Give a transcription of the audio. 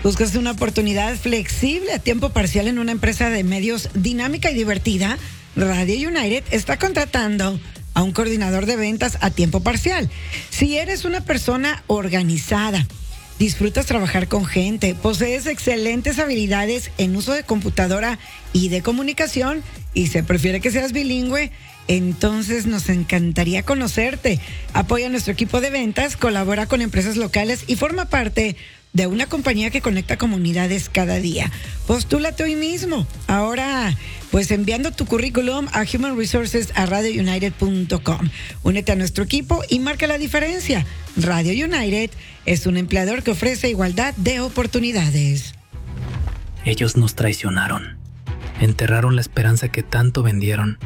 ¿Buscas una oportunidad flexible a tiempo parcial en una empresa de medios dinámica y divertida? Radio United está contratando a un coordinador de ventas a tiempo parcial. Si eres una persona organizada, disfrutas trabajar con gente, posees excelentes habilidades en uso de computadora y de comunicación y se prefiere que seas bilingüe, entonces nos encantaría conocerte. Apoya a nuestro equipo de ventas, colabora con empresas locales y forma parte de una compañía que conecta comunidades cada día. Postúlate hoy mismo. Ahora, pues enviando tu currículum a humanresources@radiounited.com. Únete a nuestro equipo y marca la diferencia. Radio United es un empleador que ofrece igualdad de oportunidades. Ellos nos traicionaron. Enterraron la esperanza que tanto vendieron.